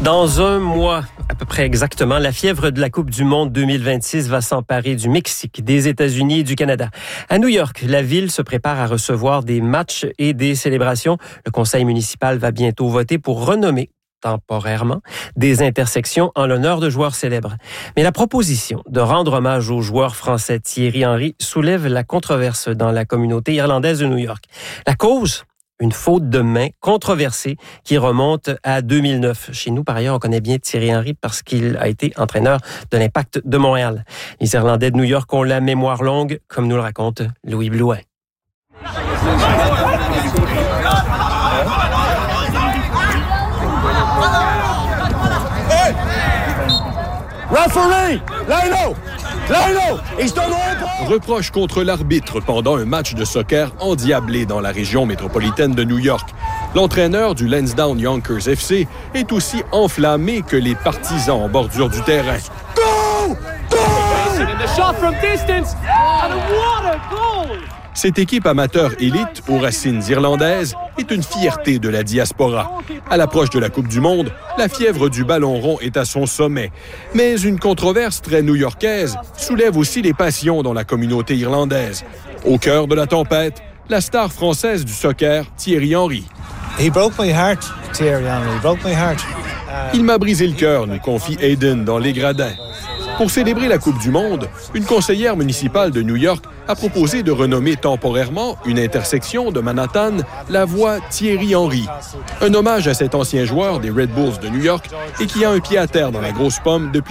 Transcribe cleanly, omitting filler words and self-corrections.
Dans un mois, à peu près exactement, la fièvre de la Coupe du monde 2026 va s'emparer du Mexique, des États-Unis et du Canada. À New York, la ville se prépare à recevoir des matchs et des célébrations. Le conseil municipal va bientôt voter pour renommer temporairement des intersections en l'honneur de joueurs célèbres. Mais la proposition de rendre hommage au joueur français Thierry Henry soulève la controverse dans la communauté irlandaise de New York. La cause? Une faute de main controversée qui remonte à 2009. Chez nous, par ailleurs, on connaît bien Thierry Henry parce qu'il a été entraîneur de l'Impact de Montréal. Les Irlandais de New York ont la mémoire longue, comme nous le raconte Louis Blouin. Referee! Lino! He's done all... Reproche contre l'arbitre pendant un match de soccer endiablé dans la région métropolitaine de New York. L'entraîneur du Lansdowne Yonkers FC est aussi enflammé que les partisans en bordure du terrain. Go! Go! Cette équipe amateur élite aux racines irlandaises est une fierté de la diaspora. À l'approche de la Coupe du monde, la fièvre du ballon rond est à son sommet. Mais une controverse très new-yorkaise soulève aussi les passions dans la communauté irlandaise. Au cœur de la tempête, la star française du soccer, Thierry Henry. He broke my heart, Thierry Henry. Broke my heart. Il m'a brisé le cœur, nous confie Aiden dans Les Gradins. Pour célébrer la Coupe du monde, une conseillère municipale de New York a proposé de renommer temporairement une intersection de Manhattan la voie Thierry Henry. Un hommage à cet ancien joueur des Red Bulls de New York et qui a un pied à terre dans la grosse pomme depuis